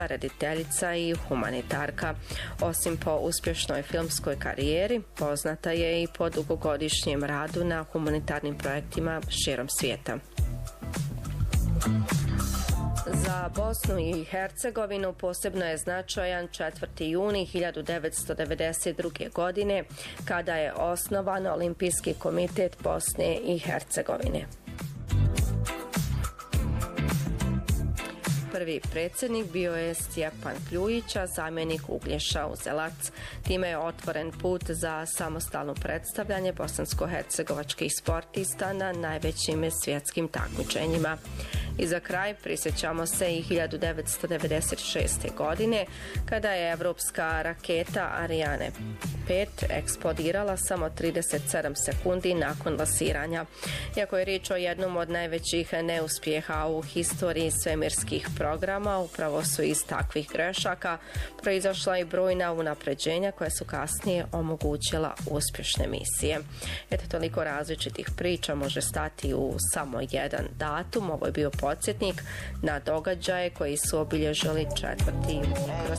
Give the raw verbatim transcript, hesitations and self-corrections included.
rediteljica i humanitarka. Osim po uspješnoj filmskoj karijeri, poznata je i po dugogodišnjem radu na humanitarnim projektima širom svijeta. Za Bosnu i Hercegovinu posebno je značajan četvrti juni hiljadu devetsto devedeset druge. godine, kada je osnovan Olimpijski komitet Bosne i Hercegovine. Prvi predsjednik bio je Stjepan Kljujić, a zamjenik Uglješa Uzelac. Time je otvoren put za samostalno predstavljanje bosansko-hercegovačkih sportista na najvećim svjetskim takmičenjima. I za kraj prisjećamo se i hiljadu devetsto devedeset šeste. godine, kada je evropska raketa Ariane pet eksplodirala samo trideset sedam sekundi nakon lansiranja. Iako je riječ o jednom od najvećih neuspjeha u historiji svemirskih programa, upravo su iz takvih grešaka proizašla i brojna unapređenja koja su kasnije omogućila uspješne misije. Eto, toliko različitih priča može stati u samo jedan datum. Ovo je bio podsjetnik na događaje koji su obilježili četvrti juni kroz